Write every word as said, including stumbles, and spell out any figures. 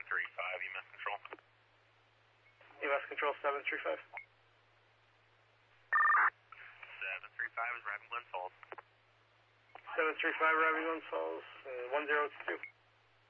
three five, E M S Control. E M S Control seven three five. seven three five is arriving Glen Falls. seven three five arriving Glen Falls, uh, one zero two two.